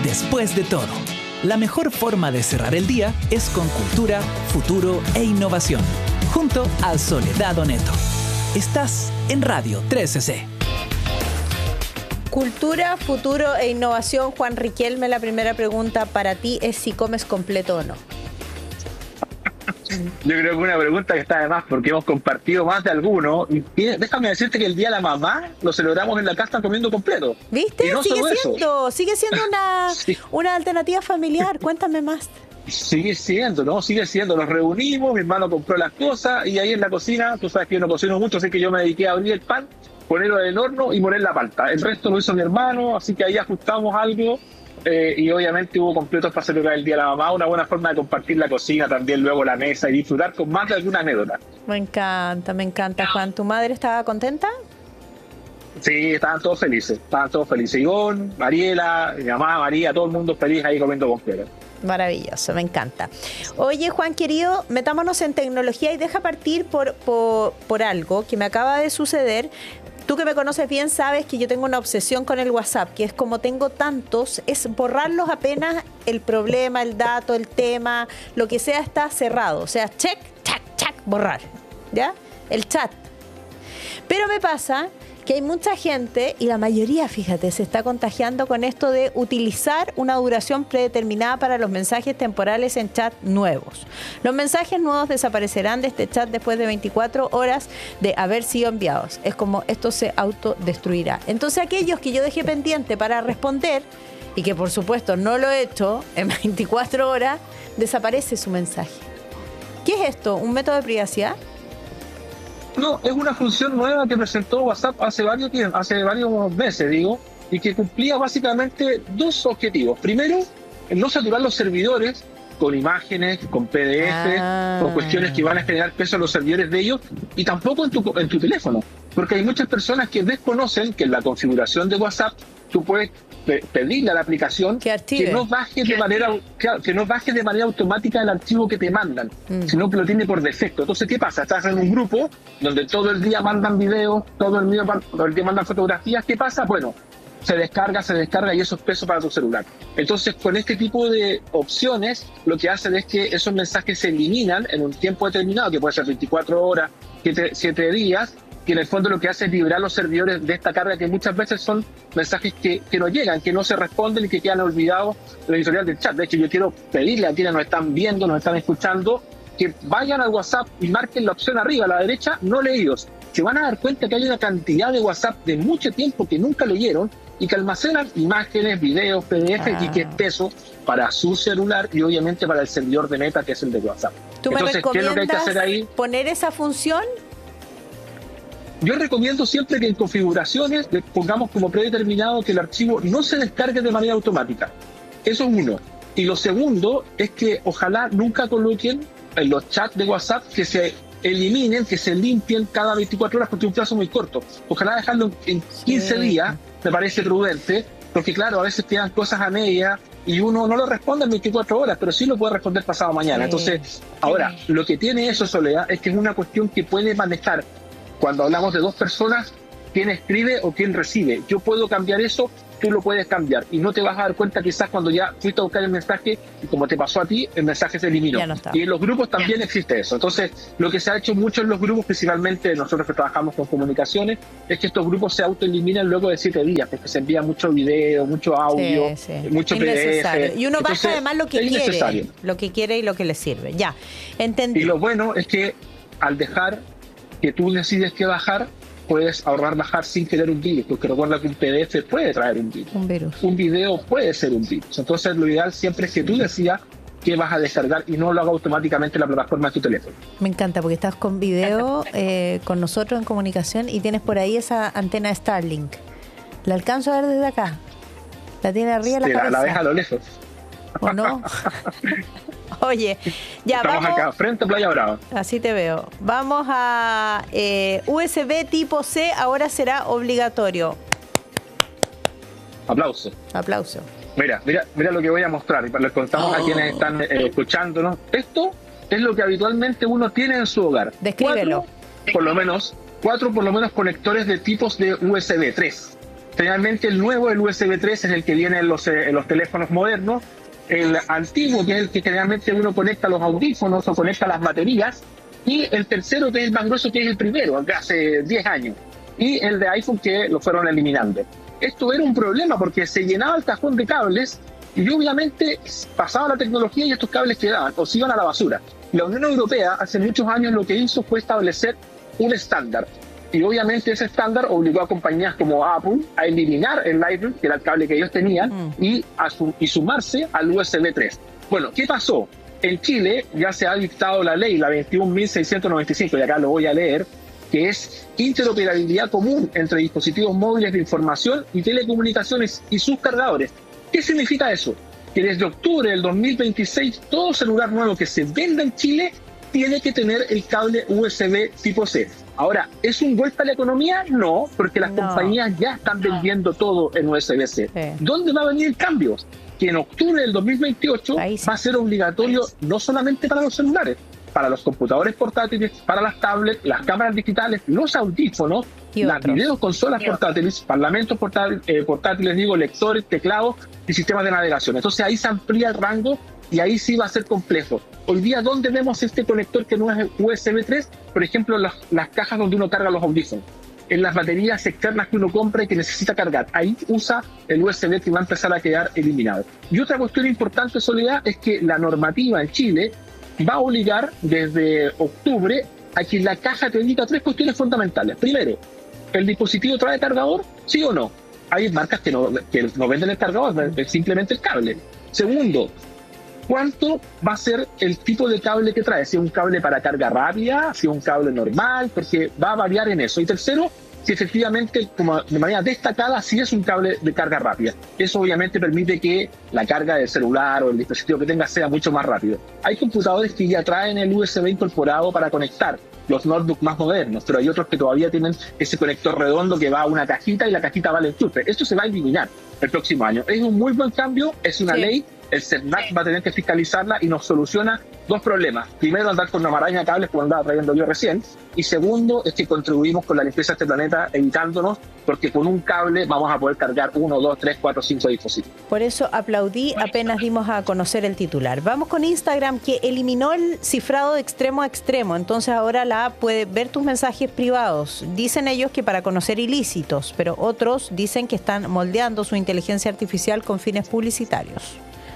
Después de todo, la mejor forma de cerrar el día es con cultura, futuro e innovación, junto a Soledad Oneto. Estás en Radio 13C. Cultura, futuro e innovación. Juan Riquelme, la primera pregunta para ti es si comes completo o no. Yo creo que una pregunta que está de más porque hemos compartido más de alguno. Y déjame decirte que el Día de la Mamá lo celebramos en la casa comiendo completo. ¿Viste? No sigue siendo Sí. una alternativa familiar. Cuéntame más. Sigue siendo, ¿no? Sigue siendo. Nos reunimos, mi hermano compró las cosas y ahí en la cocina, tú sabes que yo no cocino mucho, así que yo me dediqué a abrir el pan, ponerlo en el horno y moler la palta. El resto lo hizo mi hermano, así que ahí ajustamos algo. Y obviamente hubo completos para celebrar el Día de la Mamá, una buena forma de compartir la cocina, también luego la mesa y disfrutar con más de alguna anécdota. Me encanta, Juan. ¿Tu madre estaba contenta? Sí, estaban todos felices. Ivonne, Mariela, mi mamá, María, todo el mundo feliz ahí comiendo completo. Maravilloso, me encanta. Oye, Juan querido, metámonos en tecnología y deja partir por algo que me acaba de suceder. Tú que me conoces bien sabes que yo tengo una obsesión con el WhatsApp, que es como tengo tantos, es borrarlos apenas el problema, el dato, el tema, lo que sea está cerrado. O sea, check, borrar, ¿ya? El chat. Pero me pasa que hay mucha gente, y la mayoría, fíjate, se está contagiando con esto de utilizar una duración predeterminada para los mensajes temporales en chat nuevos. Los mensajes nuevos desaparecerán de este chat después de 24 horas de haber sido enviados. Es como esto se autodestruirá. Entonces aquellos que yo dejé pendiente para responder, y que por supuesto no lo he hecho en 24 horas, desaparece su mensaje. ¿Qué es esto? ¿Un método de privacidad? No, es una función nueva que presentó WhatsApp hace varios meses, y que cumplía básicamente dos objetivos. Primero, no saturar los servidores con imágenes, con PDF, con cuestiones que van a generar peso a los servidores de ellos, y tampoco en tu teléfono, porque hay muchas personas que desconocen que en la configuración de WhatsApp tú puedes pedirle a la aplicación que no baje de manera automática el archivo que te mandan, sino que lo tiene por defecto. Entonces, ¿qué pasa? Estás en un grupo donde todo el día mandan videos, todo el día mandan fotografías. ¿Qué pasa? Bueno, se descarga y eso es peso para tu celular. Entonces, con este tipo de opciones, lo que hacen es que esos mensajes se eliminan en un tiempo determinado, que puede ser 24 horas, 7 días, que en el fondo lo que hace es liberar los servidores de esta carga, que muchas veces son mensajes que no llegan, que no se responden y que quedan olvidados en el historial del chat. De hecho, yo quiero pedirle a quienes nos están viendo, nos están escuchando, que vayan al WhatsApp y marquen la opción arriba, a la derecha, no leídos. Se van a dar cuenta que hay una cantidad de WhatsApp de mucho tiempo que nunca leyeron y que almacenan imágenes, videos, PDF y que es peso para su celular y obviamente para el servidor de Meta, que es el de WhatsApp. ¿Tú Entonces, me recomiendas ¿qué es lo que hay que hacer ahí? Poner esa función? Yo recomiendo siempre que en configuraciones le pongamos como predeterminado que el archivo no se descargue de manera automática. Eso es uno. Y lo segundo es que ojalá nunca coloquen en los chats de WhatsApp que se eliminen, que se limpien cada 24 horas porque es un plazo muy corto. Ojalá dejarlo en 15 días, me parece prudente, porque claro, a veces quedan cosas a media y uno no lo responde en 24 horas, pero sí lo puede responder pasado mañana. Entonces, ahora, lo que tiene eso, Soledad, es que es una cuestión que puede manejar. Cuando hablamos de dos personas, quién escribe o quién recibe. Yo puedo cambiar eso, tú lo puedes cambiar. Y no te vas a dar cuenta quizás cuando ya fuiste a buscar el mensaje, y como te pasó a ti, el mensaje se eliminó. Y en los grupos también existe eso. Entonces, lo que se ha hecho mucho en los grupos, principalmente nosotros que trabajamos con comunicaciones, es que estos grupos se autoeliminan luego de 7 días, porque se envía mucho video, mucho audio, mucho PDF. Y uno baja además lo que quiere, lo que quiere y lo que le sirve. Ya, entendí. Y lo bueno es que al dejar que tú decides qué bajar, puedes ahorrar bajar sin querer un virus, porque recuerda que un PDF puede traer un virus. Un video puede ser un virus. Entonces lo ideal siempre es que tú decidas qué vas a descargar y no lo haga automáticamente la plataforma de tu teléfono. Me encanta porque estás con video con nosotros en comunicación y tienes por ahí esa antena Starlink. La alcanzo a ver desde acá. La tiene arriba de la cabeza. La ves a lo lejos. ¿O no? Oye, ya estamos vamos acá, frente a Playa Brava. Así te veo. Vamos a USB tipo C, ahora será obligatorio. Aplauso. Mira lo que voy a mostrar y les contamos a quienes están escuchándonos. Esto es lo que habitualmente uno tiene en su hogar. Descríbelo. Cuatro por lo menos conectores de tipos de USB 3. Generalmente el nuevo, el USB 3, es el que viene en los teléfonos modernos. El antiguo, que es el que generalmente uno conecta los audífonos o conecta las baterías. Y el tercero, que es el más grueso, que es el primero, de hace 10 años. Y el de iPhone, que lo fueron eliminando. Esto era un problema porque se llenaba el cajón de cables y obviamente pasaba la tecnología y estos cables quedaban o se iban a la basura. La Unión Europea hace muchos años lo que hizo fue establecer un estándar. Y obviamente ese estándar obligó a compañías como Apple a eliminar el Lightning, que era el cable que ellos tenían, y sumarse al USB 3. Bueno, ¿qué pasó? En Chile ya se ha dictado la ley, la 21.695, y acá lo voy a leer, que es interoperabilidad común entre dispositivos móviles de información y telecomunicaciones y sus cargadores. ¿Qué significa eso? Que desde octubre del 2026 todo celular nuevo que se venda en Chile tiene que tener el cable USB tipo C. Ahora, ¿es un golpe a la economía? No, porque las compañías ya están vendiendo todo en USB-C. ¿Dónde va a venir el cambio? Que en octubre del 2028 va a ser obligatorio no solamente para los celulares, para los computadores portátiles, para las tablets, las cámaras digitales, los audífonos, las videoconsolas portátiles, parlamentos portátiles, lectores, teclados y sistemas de navegación. Entonces ahí se amplía el rango y ahí sí va a ser complejo. Hoy día, ¿dónde vemos este conector que no es USB 3? Por ejemplo, las cajas donde uno carga los audífonos. En las baterías externas que uno compra y que necesita cargar. Ahí usa el USB que va a empezar a quedar eliminado. Y otra cuestión importante, Soledad, es que la normativa en Chile va a obligar desde octubre a que la caja te indica 3 cuestiones fundamentales. Primero, ¿el dispositivo trae cargador? ¿Sí o no? Hay marcas que no venden el cargador, es simplemente el cable. Segundo, ¿cuánto va a ser el tipo de cable que trae? Si es un cable para carga rápida, si es un cable normal, porque va a variar en eso. Y tercero, si efectivamente, como de manera destacada, si es un cable de carga rápida. Eso obviamente permite que la carga del celular o el dispositivo que tenga sea mucho más rápido. Hay computadores que ya traen el USB incorporado para conectar, los notebooks más modernos, pero hay otros que todavía tienen ese conector redondo que va a una cajita y la cajita va al enchufe. Esto se va a eliminar el próximo año. Es un muy buen cambio, es una ley. El CERNAC va a tener que fiscalizarla y nos soluciona 2 problemas. Primero, andar con una maraña de cables como andaba trayendo yo recién. Y segundo, es que contribuimos con la limpieza de este planeta evitándonos, porque con un cable vamos a poder cargar 1, 2, 3, 4, 5 dispositivos. Por eso aplaudí apenas dimos a conocer el titular. Vamos con Instagram, que eliminó el cifrado de extremo a extremo. Entonces ahora la app puede ver tus mensajes privados. Dicen ellos que para conocer ilícitos, pero otros dicen que están moldeando su inteligencia artificial con fines publicitarios.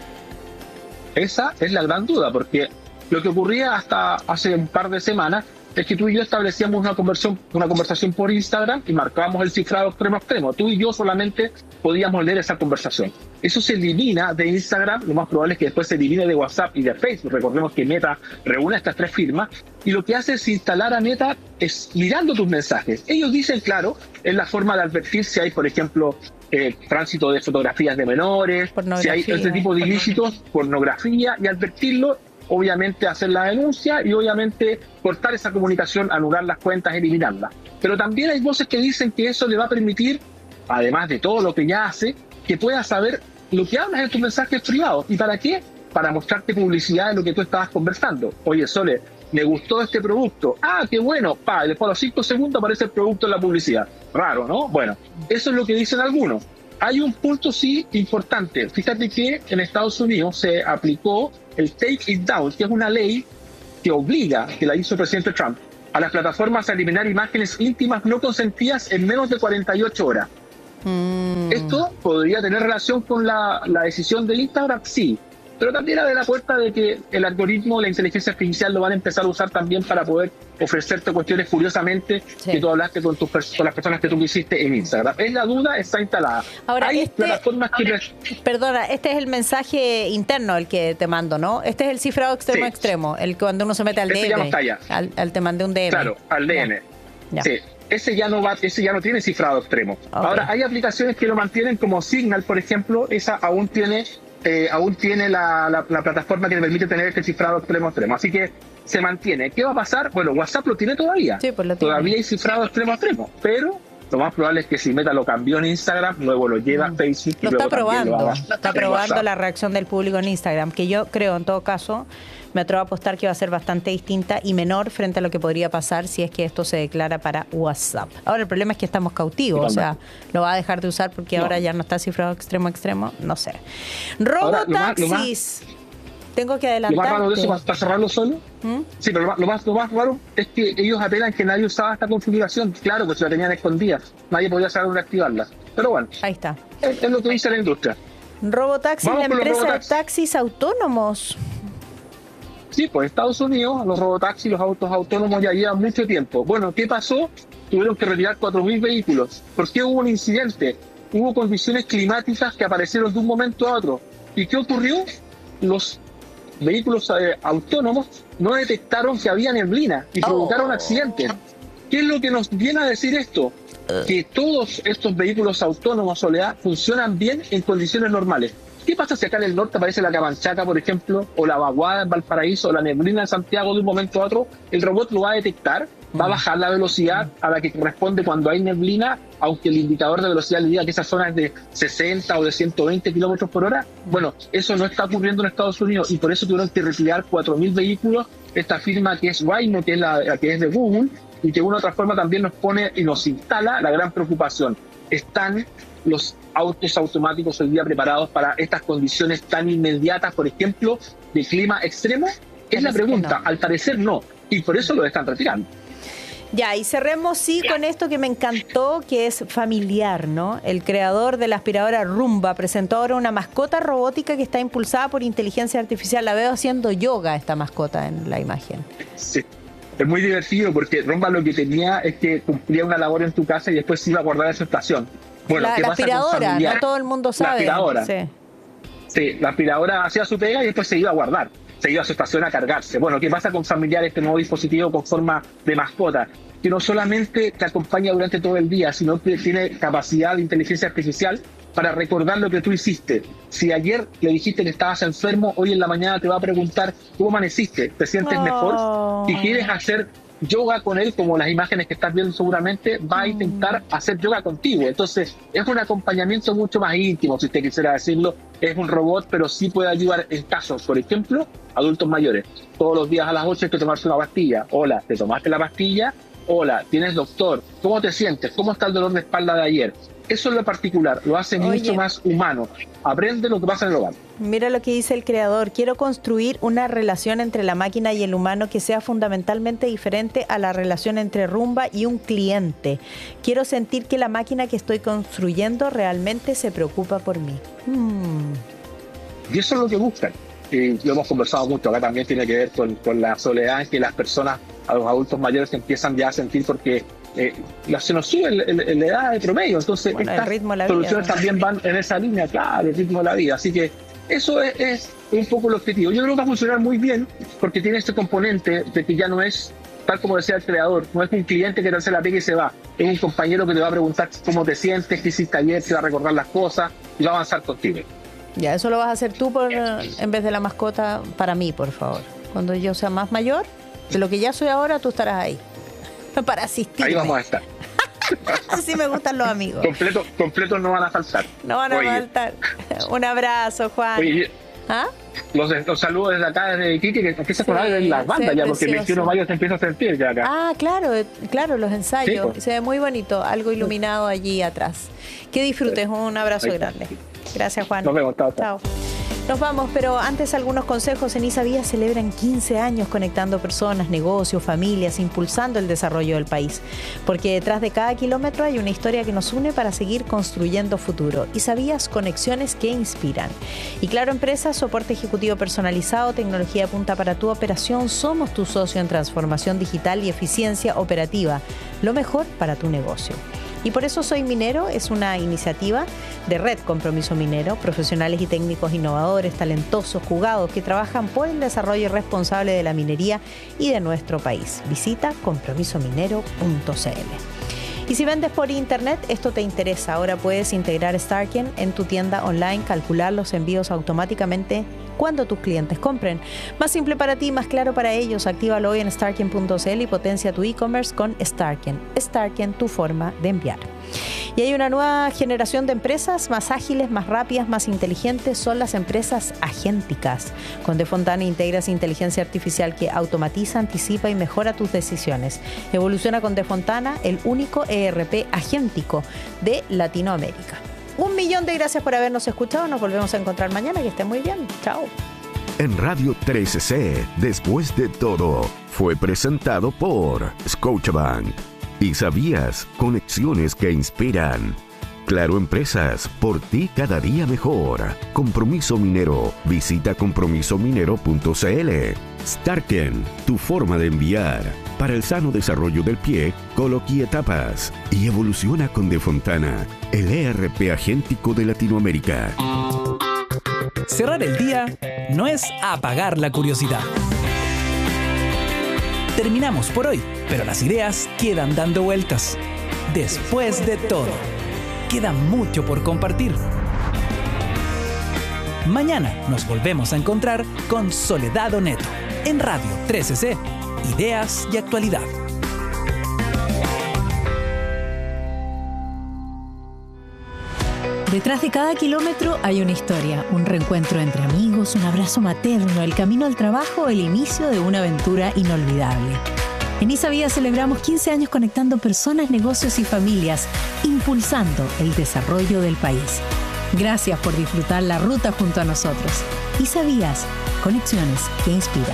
Esa es la gran duda, porque lo que ocurría hasta hace un par de semanas es que tú y yo establecíamos una conversación por Instagram y marcábamos el cifrado extremo a extremo. Tú y yo solamente podíamos leer esa conversación. Eso se elimina de Instagram, lo más probable es que después se elimine de WhatsApp y de Facebook. Recordemos que Meta reúne estas 3 firmas y lo que hace es instalar a Meta es mirando tus mensajes. Ellos dicen, claro, es la forma de advertir si hay, por ejemplo, tránsito de fotografías de menores, si hay este tipo de ilícitos, pornografía, y advertirlo, obviamente hacer la denuncia y obviamente cortar esa comunicación, anular las cuentas, eliminarlas. Pero también hay voces que dicen que eso le va a permitir, además de todo lo que ya hace, que pueda saber lo que hablas en tus mensajes privados. ¿Y para qué? Para mostrarte publicidad de lo que tú estabas conversando. Oye, Sole, me gustó este producto. Ah, qué bueno. Después a los 5 segundos aparece el producto en la publicidad. Raro, ¿no? Bueno, eso es lo que dicen algunos. Hay un punto sí importante. Fíjate que en Estados Unidos se aplicó el Take It Down, que es una ley que obliga, que la hizo el presidente Trump, a las plataformas a eliminar imágenes íntimas no consentidas en menos de 48 horas. ¿Esto podría tener relación con la decisión de Instagram? Sí. Pero también abre la puerta de que el algoritmo, la inteligencia artificial lo van a empezar a usar también para poder ofrecerte cuestiones curiosamente que tú hablaste con las personas que tú hiciste en Instagram. Es la duda, está instalada. Ahora, hay plataformas que... Perdona, este es el mensaje interno el que te mando, ¿no? Este es el cifrado extremo a extremo, el que cuando uno se mete al DM. Ya no está allá. Al te mandé un DM. Claro, al DM. Ya. Sí. Ese ya no tiene cifrado extremo. Okay. Ahora, hay aplicaciones que lo mantienen, como Signal, por ejemplo, esa aún tiene la plataforma que le permite tener este cifrado extremo a extremo. Así que se mantiene. ¿Qué va a pasar? Bueno, WhatsApp lo tiene todavía. Sí, pues lo tiene. Todavía hay cifrado extremo a extremo, pero lo más probable es que si Meta lo cambió en Instagram, luego lo lleva a Facebook. Lo está probando, está probando la reacción del público en Instagram, que yo creo, en todo caso, me atrevo a apostar que va a ser bastante distinta y menor frente a lo que podría pasar si es que esto se declara para WhatsApp. Ahora, el problema es que estamos cautivos, o sea, lo va a dejar de usar porque ahora ya no está cifrado extremo a extremo, no sé. Robotaxis. Tengo que adelantar. Lo más raro de eso, para cerrarlo solo, sí, pero lo más raro es que ellos apelan que nadie usaba esta configuración. Claro, pues se la tenían escondida. Nadie podía saber dónde activarla. Pero bueno, ahí está. Es lo que dice la industria. Robotaxis, la empresa de taxis autónomos. Sí, pues Estados Unidos, los robotaxis, los autos autónomos ya llevan mucho tiempo. Bueno, ¿qué pasó? Tuvieron que retirar 4.000 vehículos. ¿Por qué hubo un incidente? Hubo condiciones climáticas que aparecieron de un momento a otro. ¿Y qué ocurrió? Los vehículos autónomos no detectaron que había neblina y provocaron accidentes. ¿Qué es lo que nos viene a decir esto? Que todos estos vehículos autónomos, Soledad, funcionan bien en condiciones normales. ¿Qué pasa si acá en el norte aparece la Camanchaca, por ejemplo, o la vaguada en Valparaíso, o la neblina en Santiago de un momento a otro? El robot lo va a detectar, va a bajar la velocidad a la que corresponde cuando hay neblina, aunque el indicador de velocidad le diga que esa zona es de 60 o de 120 kilómetros por hora. Bueno, eso no está ocurriendo en Estados Unidos y por eso tuvieron que retirar 4.000 vehículos. Esta firma que es Waymo, que es la que es de Google, y que de una otra forma también nos pone y nos instala la gran preocupación. ¿Están los autos automáticos hoy día preparados para estas condiciones tan inmediatas, por ejemplo, de clima extremo? Es la pregunta. Al parecer no, y por eso lo están retirando. Ya, y cerremos con esto que me encantó, que es familiar, ¿no? El creador de la aspiradora Roomba presentó ahora una mascota robótica que está impulsada por inteligencia artificial. La veo haciendo yoga, esta mascota, en la imagen. Sí. Es muy divertido porque Roomba lo que tenía es que cumplía una labor en tu casa y después se iba a guardar en su estación. Bueno, la aspiradora, no todo el mundo sabe. La aspiradora. Sí. Sí, la aspiradora hacía su pega y después se iba a guardar. Se iba a su estación a cargarse. Bueno, ¿qué pasa con familiar, este nuevo dispositivo con forma de mascota? Que no solamente te acompaña durante todo el día, sino que tiene capacidad de inteligencia artificial para recordar lo que tú hiciste. Si ayer le dijiste que estabas enfermo, hoy en la mañana te va a preguntar cómo amaneciste, te sientes mejor. Si quieres hacer yoga con él, como las imágenes que estás viendo seguramente, va a intentar hacer yoga contigo. Entonces es un acompañamiento mucho más íntimo, si usted quisiera decirlo. Es un robot, pero sí puede ayudar en casos, por ejemplo, adultos mayores. Todos los días a las 8 hay que tomarse una pastilla. Hola, ¿te tomaste la pastilla? Hola, ¿tienes doctor? ¿Cómo te sientes? ¿Cómo está el dolor de espalda de ayer? Eso es lo particular, lo hace mucho más humano. Aprende lo que pasa en el hogar. Mira lo que dice el creador. Quiero construir una relación entre la máquina y el humano que sea fundamentalmente diferente a la relación entre Roomba y un cliente. Quiero sentir que la máquina que estoy construyendo realmente se preocupa por mí. Y eso es lo que buscan. Y lo hemos conversado mucho. Acá también tiene que ver con la soledad en que las personas, a los adultos mayores, empiezan ya a sentir porque se nos sube la edad de promedio. Entonces, estas soluciones también van en esa línea, claro, el ritmo de la vida. Así que eso es un poco el objetivo. Yo creo que va a funcionar muy bien porque tiene este componente de que ya no es, tal como decía el creador, no es un cliente que te hace la pega y se va. Es un compañero que te va a preguntar cómo te sientes, qué hiciste ayer, te va a recordar las cosas y va a avanzar contigo. Ya, eso lo vas a hacer tú en vez de la mascota para mí, por favor. Cuando yo sea más mayor, de lo que ya soy ahora, tú estarás ahí. Para asistirme. Ahí vamos a estar. Así me gustan los amigos. Completos no van a faltar. No van a faltar. Un abrazo, Juan. Oye, los saludos desde acá, desde Iquique, que empieza a sonar en las bandas ya, porque el 21 de mayo se empieza a sentir ya acá. Ah, claro, los ensayos. Sí, pues. Se ve muy bonito, algo iluminado allí atrás. Que disfrutes, un abrazo grande. Gracias, Juan. Nos vemos, chao. Nos vamos, pero antes algunos consejos. En Isavía celebran 15 años conectando personas, negocios, familias, impulsando el desarrollo del país. Porque detrás de cada kilómetro hay una historia que nos une para seguir construyendo futuro. Isavías, conexiones que inspiran. Y Claro Empresas, soporte ejecutivo personalizado, tecnología de punta para tu operación. Somos tu socio en transformación digital y eficiencia operativa. Lo mejor para tu negocio. Y por eso Soy Minero es una iniciativa de Red Compromiso Minero, profesionales y técnicos innovadores, talentosos, jugados, que trabajan por el desarrollo responsable de la minería y de nuestro país. Visita compromisominero.cl. Y si vendes por internet, esto te interesa. Ahora puedes integrar Starken en tu tienda online, calcular los envíos automáticamente cuando tus clientes compren. Más simple para ti, más claro para ellos. Actívalo hoy en starken.cl y potencia tu e-commerce con Starken. Starken, tu forma de enviar. Y hay una nueva generación de empresas más ágiles, más rápidas, más inteligentes. Son las empresas agénticas. Con Defontana integras inteligencia artificial que automatiza, anticipa y mejora tus decisiones. Evoluciona con Defontana, el único ERP agéntico de Latinoamérica. 1.000.000 de gracias por habernos escuchado. Nos volvemos a encontrar mañana. Que estén muy bien. Chao. En Radio 13C, Después de Todo, fue presentado por Scotiabank. ¿Y sabías? Conexiones que inspiran. Claro Empresas, por ti cada día mejor. Compromiso Minero, visita compromisominero.cl. Starken, tu forma de enviar. Para el sano desarrollo del pie, Coloqui Etapas. Y evoluciona con Defontana, el ERP agéntico de Latinoamérica. Cerrar el día no es apagar la curiosidad. Terminamos por hoy, pero las ideas quedan dando vueltas. Después de todo, queda mucho por compartir. Mañana nos volvemos a encontrar con Soledad Oneto en Radio 13C. Ideas y actualidad. Detrás de cada kilómetro hay una historia, un reencuentro entre amigos, un abrazo materno, el camino al trabajo, el inicio de una aventura inolvidable. En Isavía celebramos 15 años conectando personas, negocios y familias, impulsando el desarrollo del país. Gracias por disfrutar la ruta junto a nosotros. Isavías, conexiones que inspiran.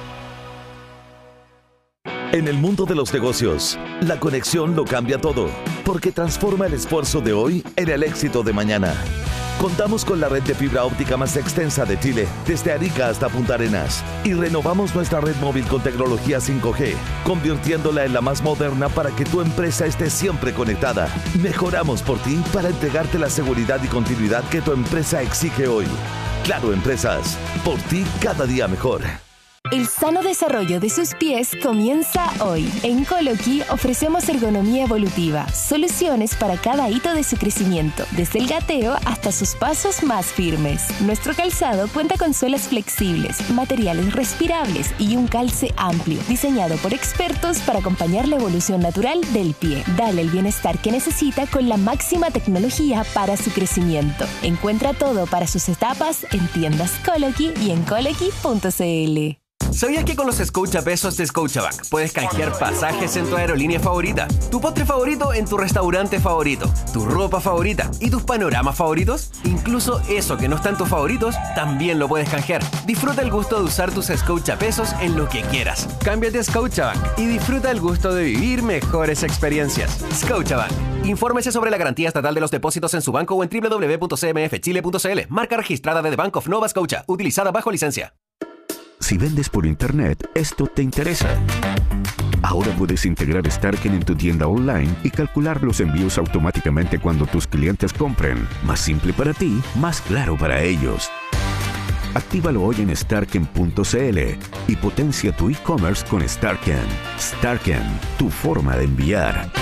En el mundo de los negocios, la conexión lo cambia todo, porque transforma el esfuerzo de hoy en el éxito de mañana. Contamos con la red de fibra óptica más extensa de Chile, desde Arica hasta Punta Arenas, y renovamos nuestra red móvil con tecnología 5G, convirtiéndola en la más moderna para que tu empresa esté siempre conectada. Mejoramos por ti para entregarte la seguridad y continuidad que tu empresa exige hoy. Claro Empresas, por ti cada día mejor. El sano desarrollo de sus pies comienza hoy. En Coloqui ofrecemos ergonomía evolutiva, soluciones para cada hito de su crecimiento, desde el gateo hasta sus pasos más firmes. Nuestro calzado cuenta con suelas flexibles, materiales respirables y un calce amplio, diseñado por expertos para acompañar la evolución natural del pie. Dale el bienestar que necesita con la máxima tecnología para su crecimiento. Encuentra todo para sus etapas en tiendas Coloqui y en coloqui.cl. ¿Sabías que con los Scotiapesos de Scotiabank puedes canjear pasajes en tu aerolínea favorita, tu postre favorito en tu restaurante favorito, tu ropa favorita y tus panoramas favoritos? Incluso eso que no está en tus favoritos, también lo puedes canjear. Disfruta el gusto de usar tus Scotiapesos en lo que quieras. Cámbiate a Scotiabank y disfruta el gusto de vivir mejores experiencias. Scotiabank. Infórmese sobre la garantía estatal de los depósitos en su banco o en www.cmfchile.cl. Marca registrada de The Bank of Nova Scotia, utilizada bajo licencia. Si vendes por internet, esto te interesa. Ahora puedes integrar Starken en tu tienda online y calcular los envíos automáticamente cuando tus clientes compren. Más simple para ti, más claro para ellos. Actívalo hoy en starken.cl y potencia tu e-commerce con Starken. Starken, tu forma de enviar.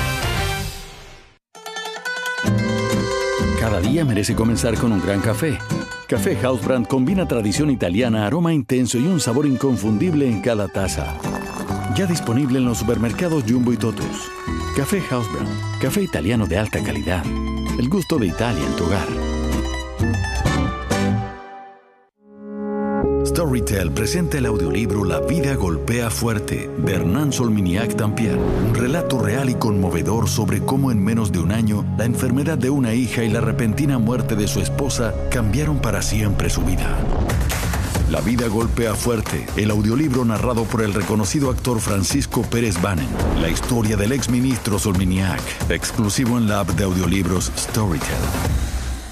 Cada día merece comenzar con un gran café. Café Housebrand combina tradición italiana, aroma intenso y un sabor inconfundible en cada taza. Ya disponible en los supermercados Jumbo y Totus. Café Housebrand, café italiano de alta calidad. El gusto de Italia en tu hogar. Storytel presenta el audiolibro La vida golpea fuerte, de Hernán Solminiac Tampier. Un relato real y conmovedor sobre cómo en menos de un año, la enfermedad de una hija y la repentina muerte de su esposa cambiaron para siempre su vida. La vida golpea fuerte, el audiolibro narrado por el reconocido actor Francisco Pérez Banen. La historia del exministro Solminiac, exclusivo en la app de audiolibros Storytel.